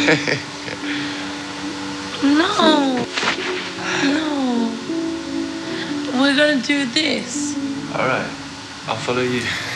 No. No. We're gonna do this. All right, I'll follow you.